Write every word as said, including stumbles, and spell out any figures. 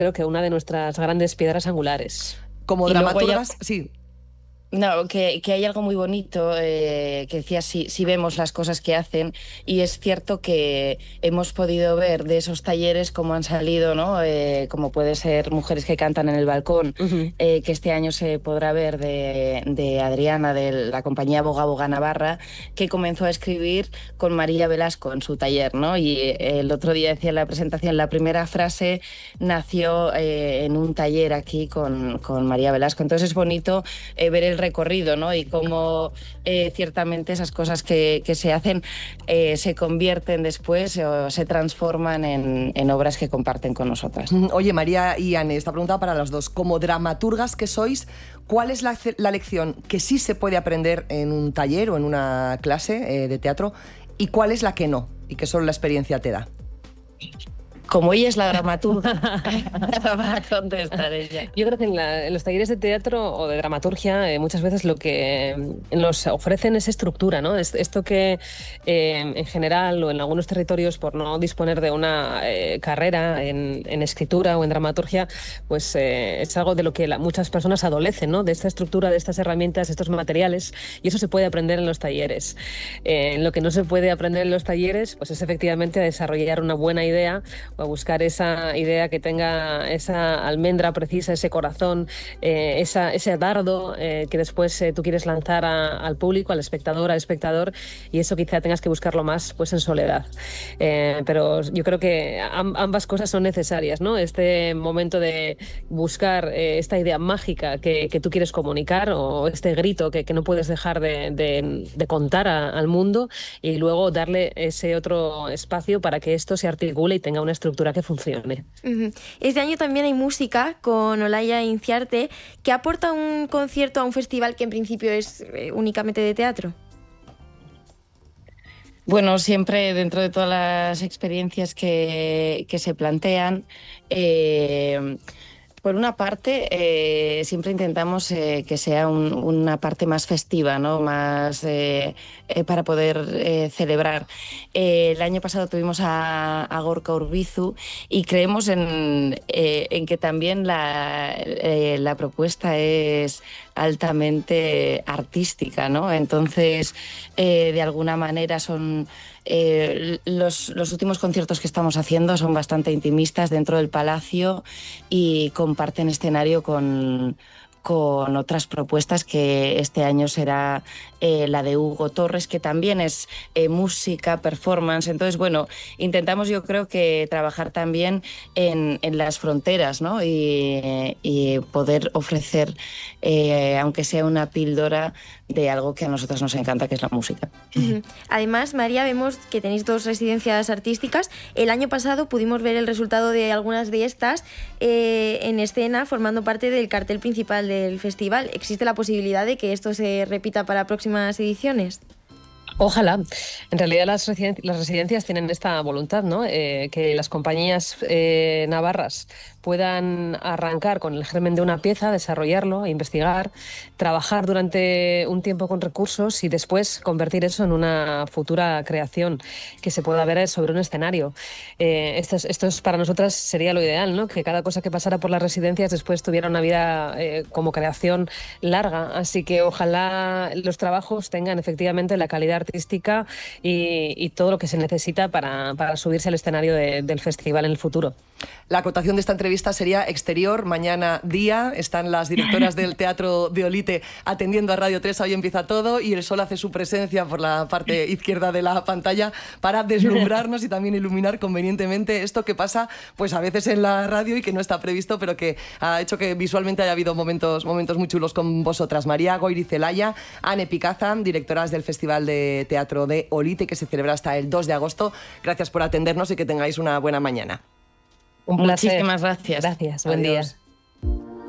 creo que una de nuestras grandes piedras angulares. Como Y luego dramaturgas, ya- sí. No, que, que hay algo muy bonito, eh, que decía, si, si vemos las cosas que hacen, y es cierto que hemos podido ver de esos talleres cómo han salido, ¿no? Eh, como puede ser Mujeres que cantan en el balcón, Uh-huh. eh, que este año se podrá ver de, de Adriana, de la compañía Boga Boga Navarra, que comenzó a escribir con María Velasco en su taller, ¿no? Y eh, el otro día decía en la presentación, la primera frase nació eh, en un taller aquí con, con María Velasco. Entonces es bonito eh, ver el recorrido, ¿no? Y cómo eh, ciertamente esas cosas que, que se hacen eh, se convierten después o se transforman en, en obras que comparten con nosotras. Oye, María y Anne, esta pregunta para las dos. Como dramaturgas que sois, ¿cuál es la, la lección que sí se puede aprender en un taller o en una clase eh, de teatro y cuál es la que no y que solo la experiencia te da? Como ella es la dramaturga, va a contestar ella. Yo creo que en, la, en los talleres de teatro o de dramaturgia eh, muchas veces lo que eh, nos ofrecen es estructura, ¿no? Es, esto que eh, en general o en algunos territorios, por no disponer de una eh, carrera en, en escritura o en dramaturgia, pues eh, es algo de lo que la, muchas personas adolecen, ¿no? De esta estructura, de estas herramientas, de estos materiales, y eso se puede aprender en los talleres. Eh, lo que no se puede aprender en los talleres pues es efectivamente a desarrollar una buena idea, a buscar esa idea que tenga esa almendra precisa, ese corazón, eh, esa, ese dardo eh, que después eh, tú quieres lanzar a, al público, al espectador, al espectador, y eso quizá tengas que buscarlo más pues en soledad. Eh, pero yo creo que am, ambas cosas son necesarias, ¿no? Este momento de buscar eh, esta idea mágica que, que tú quieres comunicar o este grito que, que no puedes dejar de, de, de contar a, al mundo, y luego darle ese otro espacio para que esto se articule y tenga una estructura que funcione. Uh-huh. Este año también hay música con Olaya Inciarte, que aporta un concierto a un festival que en principio es eh, únicamente de teatro. Bueno, siempre dentro de todas las experiencias que, que se plantean, eh, por una parte, eh, siempre intentamos eh, que sea un, una parte más festiva, ¿no? Más eh, eh, para poder eh, celebrar. Eh, el año pasado tuvimos a, a Gorka Urbizu y creemos en, eh, en que también la, eh, la propuesta es altamente artística, ¿no? Entonces, eh, de alguna manera son... Eh, los, los últimos conciertos que estamos haciendo son bastante intimistas dentro del Palacio y comparten escenario con, con otras propuestas, que este año será eh, la de Hugo Torres, que también es eh, música, performance. Entonces, bueno, intentamos, yo creo que trabajar también en, en las fronteras, ¿no? Y, y poder ofrecer, eh, aunque sea una píldora, de algo que a nosotras nos encanta, que es la música. Uh-huh. Además, María, vemos que tenéis dos residencias artísticas. El año pasado pudimos ver el resultado de algunas de estas eh, en escena, formando parte del cartel principal del festival. ¿Existe la posibilidad de que esto se repita para próximas ediciones? Ojalá. En realidad las, residen- las residencias tienen esta voluntad, ¿no? Eh, que las compañías eh, navarras puedan arrancar con el germen de una pieza, desarrollarlo, investigar, trabajar durante un tiempo con recursos y después convertir eso en una futura creación que se pueda ver sobre un escenario. Eh, esto, es, esto es, para nosotras sería lo ideal, ¿no? Que cada cosa que pasara por las residencias después tuviera una vida eh, como creación larga. Así que ojalá los trabajos tengan efectivamente la calidad artística y, y todo lo que se necesita para, para subirse al escenario de, del festival en el futuro. La acotación de esta entrevista sería exterior, mañana día. Están las directoras del Teatro de Olite atendiendo a Radio tres, hoy empieza todo, y el sol hace su presencia por la parte izquierda de la pantalla para deslumbrarnos y también iluminar convenientemente esto que pasa pues a veces en la radio y que no está previsto, pero que ha hecho que visualmente haya habido momentos, momentos muy chulos con vosotras. María Goirizelaya, Anne Picaza, directoras del Festival de Teatro de Olite, que se celebra hasta el dos de agosto. Gracias por atendernos y que tengáis una buena mañana. Un placer. Muchísimas gracias. Gracias, buen Adiós. día.